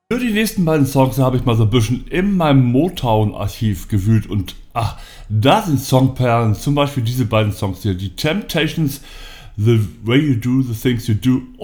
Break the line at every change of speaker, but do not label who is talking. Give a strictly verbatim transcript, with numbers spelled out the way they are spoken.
Für die nächsten beiden Songs habe ich mal so ein bisschen in meinem Motown-Archiv gewühlt und ach, da sind Songperlen, zum Beispiel diese beiden Songs hier, die Temptations, The Way You Do, The Things You Do